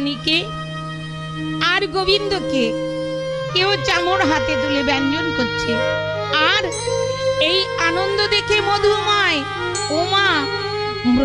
কে আর গোবিন্দকে কেউ চামর হাতে তুলে ব্যঞ্জন করছে।